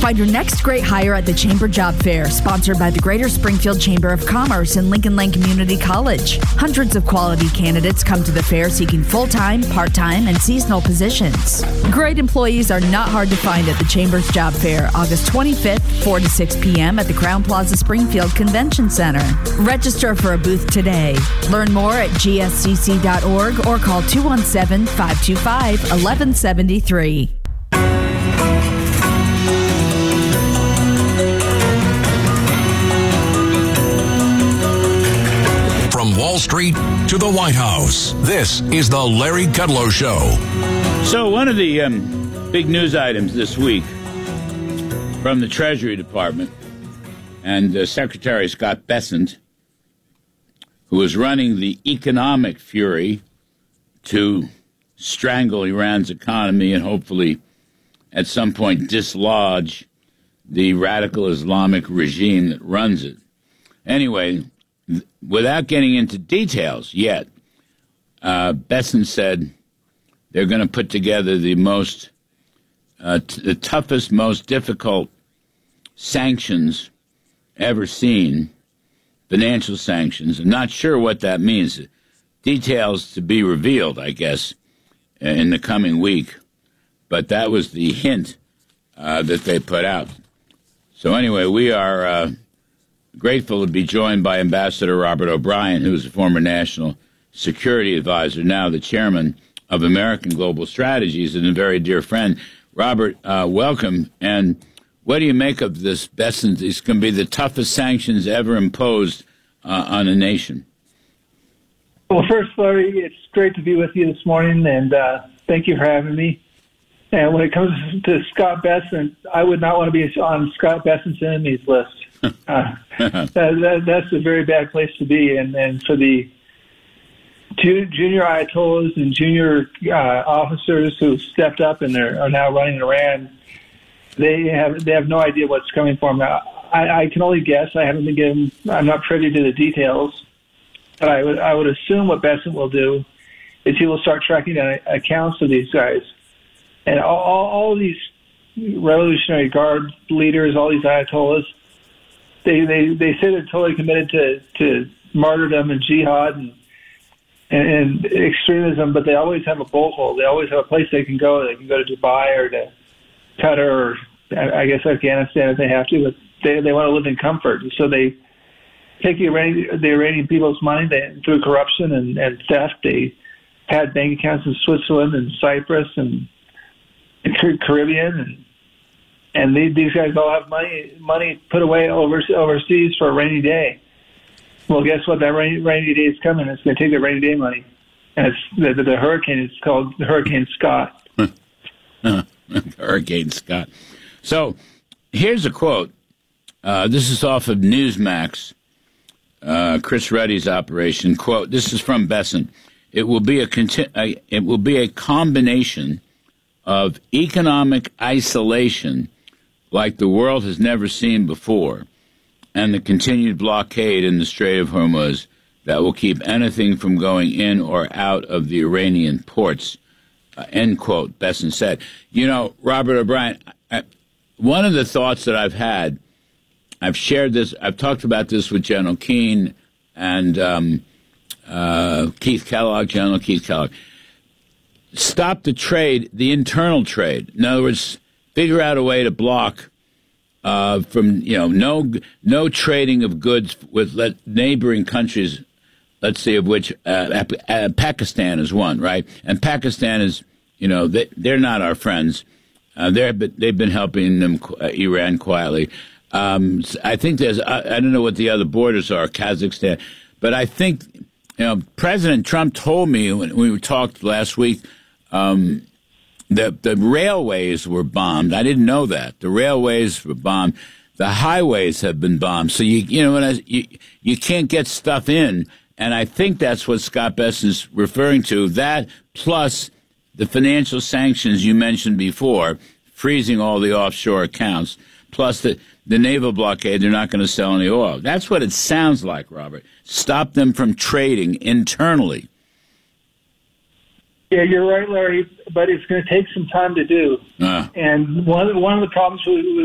Find your next great hire at the Chamber Job Fair, sponsored by the Greater Springfield Chamber of Commerce and Lincoln Land Community College. Hundreds of quality candidates come to the fair seeking full-time, part-time, and seasonal positions. Great employees are not hard to find at the Chamber's Job Fair, August 25th, 4 to 6 p.m. at the Crowne Plaza Springfield Convention Center. Register for a booth today. Learn more at gscc.org or call 217-525-1173. From Wall Street to the White House, this is the Larry Kudlow Show. So one of the big news items this week from the Treasury Department and Secretary Scott Bessent, who is running the economic fury to strangle Iran's economy and hopefully at some point dislodge the radical Islamic regime that runs it. Anyway, without getting into details yet, Bessent said they're going to put together the toughest, most difficult sanctions ever seen, financial sanctions. I'm not sure what that means. Details to be revealed, I guess, in the coming week. But that was the hint that they put out. So anyway, we are grateful to be joined by Ambassador Robert O'Brien, who is a former national security advisor, now the chairman of American Global Strategies, and a very dear friend. Robert, welcome. And what do you make of this, Bessent? It's going to be the toughest sanctions ever imposed on a nation. Well, first, Larry, it's great to be with you this morning, and thank you for having me. And when it comes to Scott Bessent, I would not want to be on Scott Bessent's enemies list. That's a very bad place to be. And for the junior Ayatollahs and junior officers who stepped up and are now running Iran, they have no idea what's coming for them. I can only guess. I'm not privy to the details, but I would assume what Bessent will do is he will start tracking down accounts of these guys. And all these Revolutionary Guard leaders, all these Ayatollahs, they say they're totally committed to martyrdom and jihad and extremism, but they always have a bolt hole. They always have a place they can go. They can go to Dubai or to Qatar or, I guess, Afghanistan if they have to, but they want to live in comfort. So they take the Iranian people's money through corruption and theft. They had bank accounts in Switzerland and Cyprus and Caribbean, and these guys all have money put away overseas for a rainy day. Well, guess what? That rainy day is coming. It's going to take the rainy day money, and it's the hurricane. It's called Hurricane Scott. Hurricane Scott. So here's a quote. This is off of Newsmax. Chris Reddy's operation. Quote. This is from Bessent. It will be a combination of economic isolation like the world has never seen before, and the continued blockade in the Strait of Hormuz that will keep anything from going in or out of the Iranian ports, end quote, Bessent said. You know, Robert O'Brien, one of the thoughts that I've had, I've shared this, I've talked about this with General Keane and General Keith Kellogg. Stop the trade, the internal trade. In other words, figure out a way to block from no trading of goods with neighboring countries. Let's see, of which Pakistan is one, right? And Pakistan is, they're not our friends. They've been helping them Iran quietly. I think there's I don't know what the other borders are, Kazakhstan, but I think President Trump told me when we talked last week. The railways were bombed. I didn't know that. The railways were bombed. The highways have been bombed. So you can't get stuff in. And I think that's what Scott Bessent's referring to. That plus the financial sanctions you mentioned before, freezing all the offshore accounts, plus the naval blockade, they're not going to sell any oil. That's what it sounds like, Robert. Stop them from trading internally. Yeah, you're right, Larry, but it's going to take some time to do. And one of the problems